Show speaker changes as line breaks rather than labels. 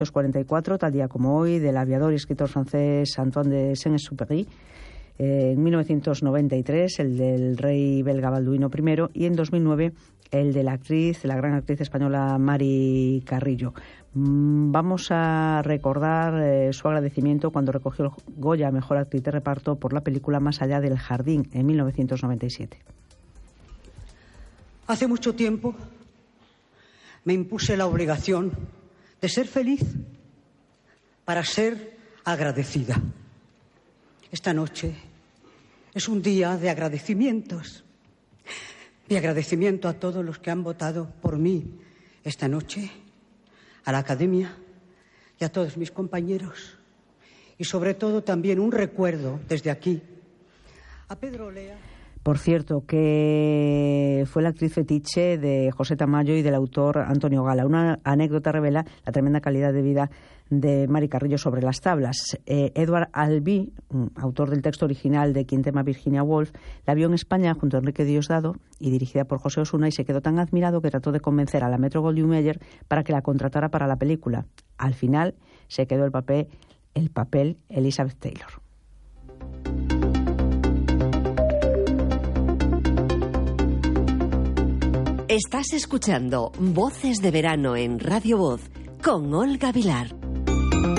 1944, tal día como hoy, del aviador y escritor francés Antoine de Saint-Exupéry. En 1993, el del rey belga Balduino I. Y en 2009, el de la gran actriz española Mari Carrillo. Vamos a recordar su agradecimiento cuando recogió el Goya a Mejor Actriz de Reparto por la película Más allá del jardín, en 1997.
Hace mucho tiempo me impuse la obligación de ser feliz para ser agradecida. Esta noche es un día de agradecimientos. Mi agradecimiento a todos los que han votado por mí esta noche, a la Academia y a todos mis compañeros. Y sobre todo también un recuerdo desde aquí a Pedro Olea.
Por cierto, que fue la actriz fetiche de José Tamayo y del autor Antonio Gala. Una anécdota revela la tremenda calidad de vida de Mari Carrillo sobre las tablas. Edward Albee, autor del texto original de Quien tema Virginia Woolf, la vio en España junto a Enrique Diosdado y dirigida por José Osuna, y se quedó tan admirado que trató de convencer a la Metro-Goldwyn-Mayer para que la contratara para la película. Al final se quedó el papel Elizabeth Taylor.
Estás escuchando Voces de Verano en Radio Voz con Olga Vilar.